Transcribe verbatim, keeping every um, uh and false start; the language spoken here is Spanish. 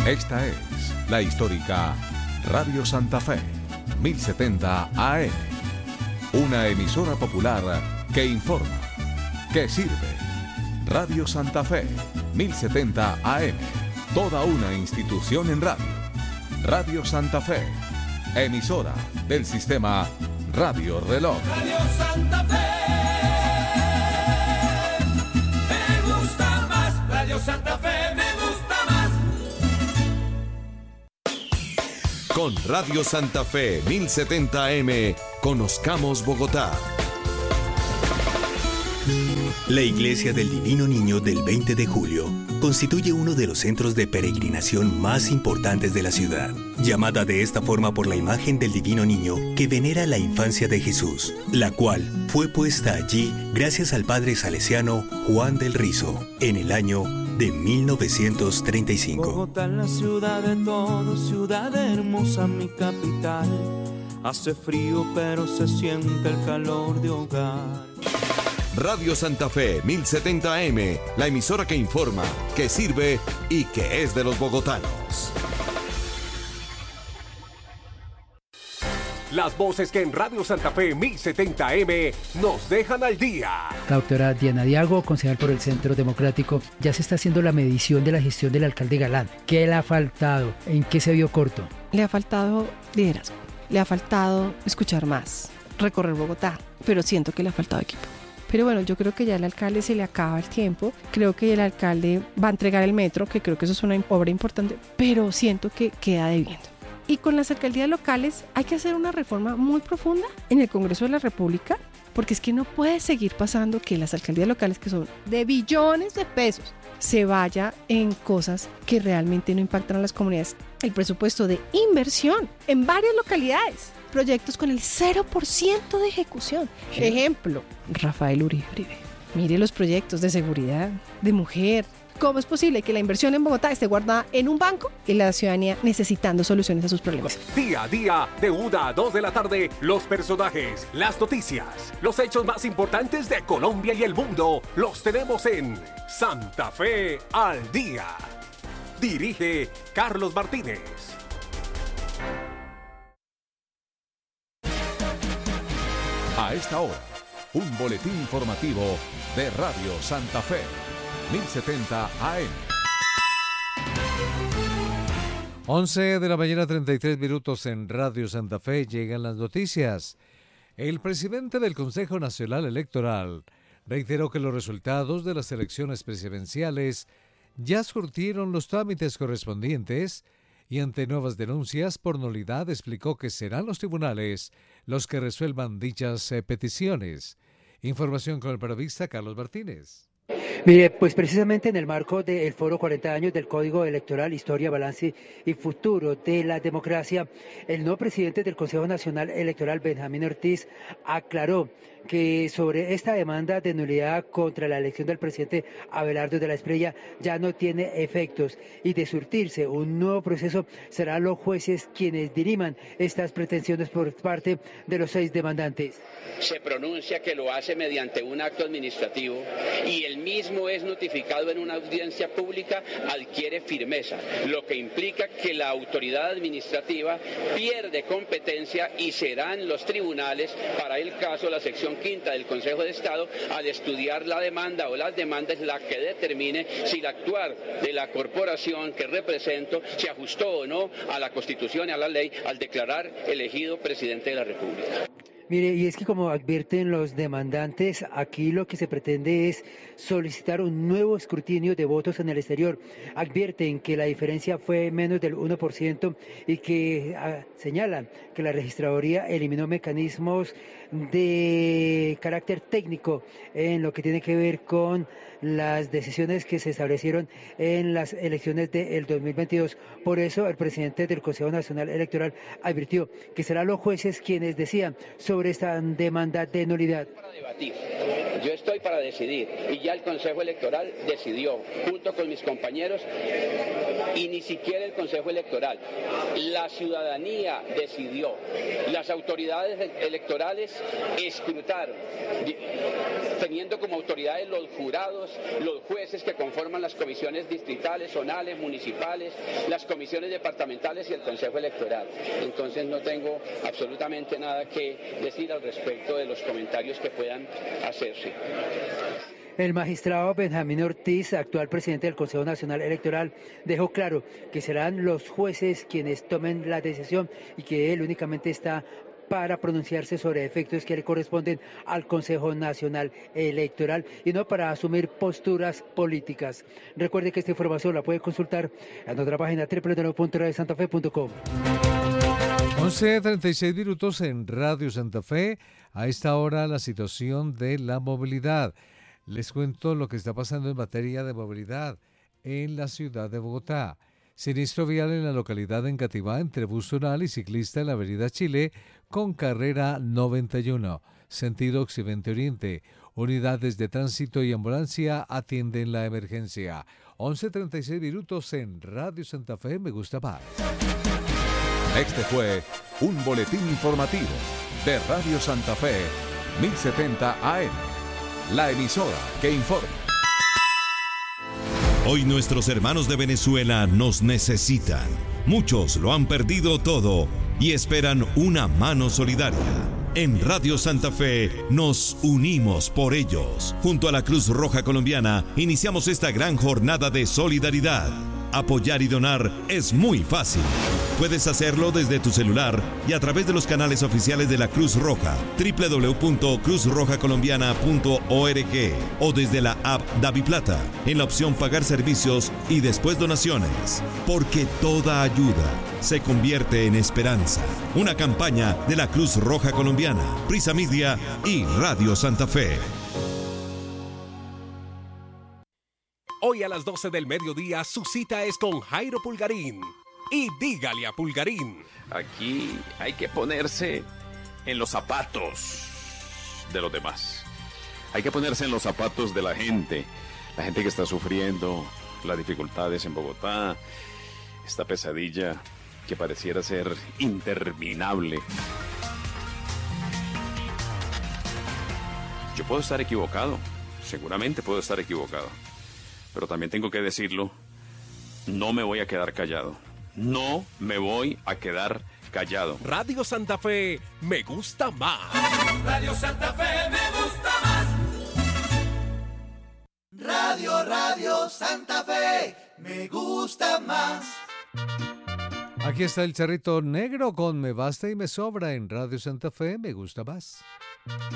Esta es la histórica Radio Santa Fe, mil setenta A M. Una emisora popular que informa, que sirve. Radio Santa Fe, mil setenta A M. Toda una institución en radio. Radio Santa Fe, emisora del sistema Radio Reloj. Radio Santa Fe. Me gusta más. Radio Santa Fe me gusta más. Con Radio Santa Fe mil setenta A M, conozcamos Bogotá. La Iglesia del Divino Niño del veinte de julio constituye uno de los centros de peregrinación más importantes de la ciudad, llamada de esta forma por la imagen del Divino Niño que venera la infancia de Jesús, la cual fue puesta allí gracias al padre salesiano Juan del Rizo en el año de mil novecientos treinta y cinco. Bogotá, la ciudad de todo, ciudad hermosa, mi capital. Hace frío pero se siente el calor de hogar. Radio Santa Fe mil setenta A M, la emisora que informa, que sirve y que es de los bogotanos. Las voces que en Radio Santa Fe mil setenta A M nos dejan al día. La doctora Diana Diago, concejal por el Centro Democrático, ya se está haciendo la medición de la gestión del alcalde Galán. ¿Qué le ha faltado? ¿En qué se vio corto? Le ha faltado liderazgo, le ha faltado escuchar más, recorrer Bogotá, pero siento que le ha faltado equipo. Pero bueno, yo creo que ya al alcalde se le acaba el tiempo, creo que el alcalde va a entregar el metro, que creo que eso es una obra importante, pero siento que queda debiendo. Y con las alcaldías locales hay que hacer una reforma muy profunda en el Congreso de la República, porque es que no puede seguir pasando que las alcaldías locales, que son de billones de pesos, se vaya en cosas que realmente no impactan a las comunidades. El presupuesto de inversión en varias localidades, proyectos con el cero por ciento de ejecución. ¿Sí? Ejemplo, Rafael Uribe. Mire los proyectos de seguridad, de mujer. ¿Cómo es posible que la inversión en Bogotá esté guardada en un banco y la ciudadanía necesitando soluciones a sus problemas? Día a día, de una a dos de la tarde, los personajes, las noticias, los hechos más importantes de Colombia y el mundo, los tenemos en Santa Fe al Día. Dirige Carlos Martínez. A esta hora, un boletín informativo de Radio Santa Fe, mil setenta A M. once de la mañana, treinta y tres minutos en Radio Santa Fe. Llegan las noticias. El presidente del Consejo Nacional Electoral reiteró que los resultados de las elecciones presidenciales ya surtieron los trámites correspondientes y ante nuevas denuncias por nulidad explicó que serán los tribunales los que resuelvan dichas eh, peticiones. Información con el periodista Carlos Martínez. Mire, pues precisamente en el marco del Foro cuarenta años del Código Electoral, Historia, Balance y Futuro de la Democracia, el nuevo presidente del Consejo Nacional Electoral, Benjamín Ortiz, aclaró que sobre esta demanda de nulidad contra la elección del presidente Abelardo de la Espriella ya no tiene efectos y de surtirse un nuevo proceso serán los jueces quienes diriman estas pretensiones por parte de los seis demandantes. Se pronuncia que lo hace mediante un acto administrativo y el mismo es notificado en una audiencia pública, adquiere firmeza, lo que implica que la autoridad administrativa pierde competencia y serán los tribunales, para el caso la sección quinta del Consejo de Estado, al estudiar la demanda o las demandas, la que determine si el actuar de la corporación que represento se ajustó o no a la Constitución y a la ley al declarar elegido presidente de la República. Mire, y es que como advierten los demandantes, aquí lo que se pretende es solicitar un nuevo escrutinio de votos en el exterior. Advierten que la diferencia fue menos del uno por ciento y que ah, señalan que la registraduría eliminó mecanismos de carácter técnico en lo que tiene que ver con las decisiones que se establecieron en las elecciones del dos mil veintidós. Por eso el presidente del Consejo Nacional Electoral advirtió que serán los jueces quienes decidan sobre esta demanda de nulidad. Para debatir. Yo estoy para decidir y ya el Consejo Electoral decidió junto con mis compañeros y ni siquiera el Consejo Electoral, la ciudadanía decidió, las autoridades electorales escrutaron, teniendo como autoridades los jurados todos los jueces que conforman las comisiones distritales, zonales, municipales, las comisiones departamentales y el Consejo Electoral. Entonces no tengo absolutamente nada que decir al respecto de los comentarios que puedan hacerse. El magistrado Benjamín Ortiz, actual presidente del Consejo Nacional Electoral, dejó claro que serán los jueces quienes tomen la decisión y que él únicamente está para pronunciarse sobre efectos que le corresponden al Consejo Nacional Electoral y no para asumir posturas políticas. Recuerde que esta información la puede consultar en nuestra página doble u doble u doble u punto radio santa fe punto com. once treinta y seis minutos en Radio Santa Fe. A esta hora la situación de la movilidad. Les cuento lo que está pasando en materia de movilidad en la ciudad de Bogotá. Siniestro vial en la localidad de Engativá entre bus tonal y ciclista en la avenida Chile con carrera noventa y uno, sentido occidente-oriente. Unidades de tránsito y ambulancia atienden la emergencia. once treinta y seis minutos en Radio Santa Fe, me gusta más. Este fue un boletín informativo de Radio Santa Fe, mil setenta A M. La emisora que informa. Hoy nuestros hermanos de Venezuela nos necesitan. Muchos lo han perdido todo y esperan una mano solidaria. En Radio Santa Fe nos unimos por ellos. Junto a la Cruz Roja Colombiana iniciamos esta gran jornada de solidaridad. Apoyar y donar es muy fácil. Puedes hacerlo desde tu celular y a través de los canales oficiales de la Cruz Roja, doble u doble u doble u punto cruz roja colombiana punto org o desde la app DaviPlata, en la opción Pagar Servicios y después Donaciones. Porque toda ayuda se convierte en esperanza. Una campaña de la Cruz Roja Colombiana, Prisa Media y Radio Santa Fe. Hoy a las doce del mediodía su cita es con Jairo Pulgarín. Y dígale a Pulgarín. Aquí hay que ponerse en los zapatos de los demás. Hay que ponerse en los zapatos de la gente. La gente que está sufriendo las dificultades en Bogotá. Esta pesadilla que pareciera ser interminable. Yo puedo estar equivocado. Seguramente puedo estar equivocado. Pero también tengo que decirlo. No me voy a quedar callado. No me voy a quedar callado. Radio Santa Fe me gusta más. Radio Santa Fe me gusta más. Radio, Radio Santa Fe me gusta más. Aquí está el charrito negro con Me Basta y Me Sobra en Radio Santa Fe, me gusta más.